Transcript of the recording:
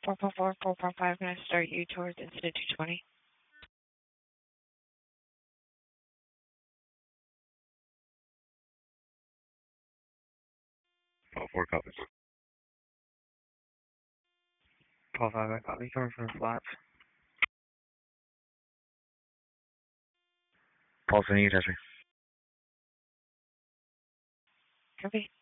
444, 445, going to start you towards incident 220. Paul 4 copies. Paul 5, I copy. Coming from the flats. Paul, sending you attach me. Copy.